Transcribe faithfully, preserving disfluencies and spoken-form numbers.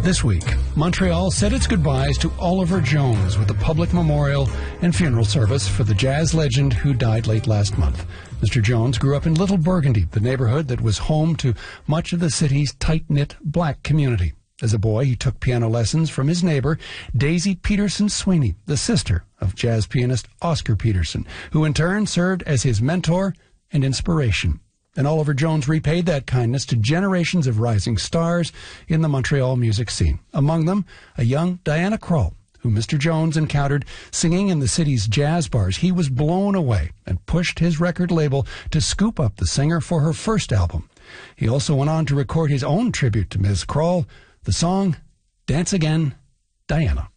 This week, Montreal said its goodbyes to Oliver Jones with a public memorial and funeral service for the jazz legend who died late last month. Mister Jones grew up in Little Burgundy, the neighborhood that was home to much of the city's tight-knit black community. As a boy, he took piano lessons from his neighbor, Daisy Peterson Sweeney, the sister of jazz pianist Oscar Peterson, who in turn served as his mentor and inspiration. And Oliver Jones repaid that kindness to generations of rising stars in the Montreal music scene. Among them, a young Diana Krall, who Mister Jones encountered singing in the city's jazz bars. He was blown away and pushed his record label to scoop up the singer for her first album. He also went on to record his own tribute to Miz Krall, the song Dance Again, Diana.